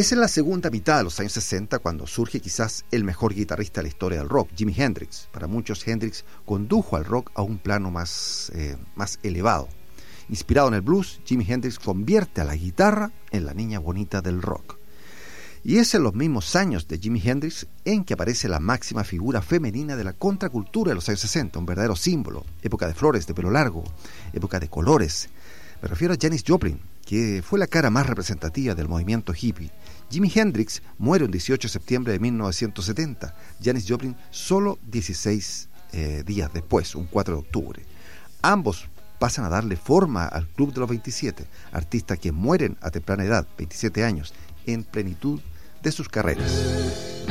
Es en la segunda mitad de los años 60 cuando surge quizás el mejor guitarrista de la historia del rock, Jimi Hendrix. Para muchos, Hendrix condujo al rock a un plano más elevado. Inspirado en el blues, Jimi Hendrix convierte a la guitarra en la niña bonita del rock. Y es en los mismos años de Jimi Hendrix en que aparece la máxima figura femenina de la contracultura de los años 60, un verdadero símbolo, época de flores, de pelo largo, época de colores. Me refiero a Janis Joplin, que fue la cara más representativa del movimiento hippie. Jimi Hendrix muere el 18 de septiembre de 1970, Janis Joplin solo 16 días después, un 4 de octubre. Ambos pasan a darle forma al Club de los 27, artistas que mueren a temprana edad, 27 años, en plenitud de sus carreras.